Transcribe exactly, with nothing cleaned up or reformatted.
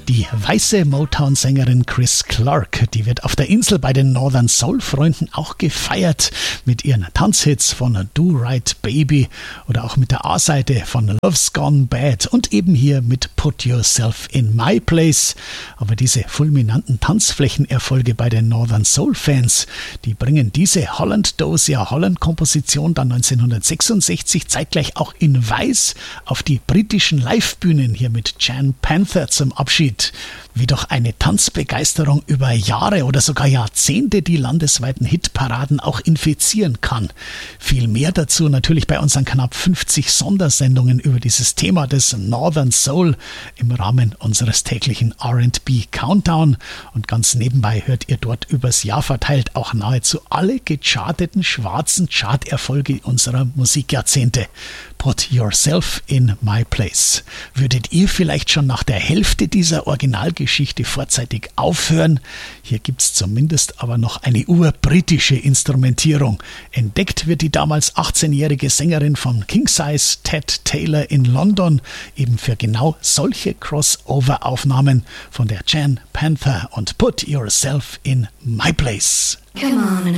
Die weiße Motown-Sängerin Chris Clark, die wird auf der Insel bei den Northern Soul-Freunden auch gefeiert mit ihren Tanzhits von Do Right Baby oder auch mit der A-Seite von Love's Gone Bad und eben hier mit Put Yourself in My Place. Aber diese fulminanten Tanzflächenerfolge bei den Northern Soul-Fans, die bringen diese Holland Dozier Holland-Komposition dann neunzehnhundertsechsundsechzig zeitgleich auch in Weiß auf die britischen Livebühnen hier mit Jan Panther zum Abschied. Wie doch eine Tanzbegeisterung über Jahre oder sogar Jahrzehnte die landesweiten Hitparaden auch infizieren kann. Viel mehr dazu natürlich bei unseren knapp fünfzig Sondersendungen über dieses Thema des Northern Soul im Rahmen unseres täglichen R and B Countdown. Und ganz nebenbei hört ihr dort übers Jahr verteilt auch nahezu alle gecharteten schwarzen Charterfolge unserer Musikjahrzehnte. Put Yourself in My Place. Würdet ihr vielleicht schon nach der Hälfte dieser Originalgeschichte vorzeitig aufhören? Hier gibt's zumindest aber noch eine urbritische Instrumentierung. Entdeckt wird die damals achtzehnjährige Sängerin von King Size, Ted Taylor in London, eben für genau solche Crossover-Aufnahmen von der Jan Panther und Put Yourself in My Place. Come on.